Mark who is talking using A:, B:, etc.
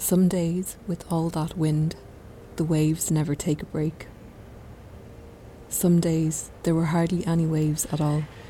A: Some days, with all that wind, the waves never take a break. Some days there were hardly any waves at all.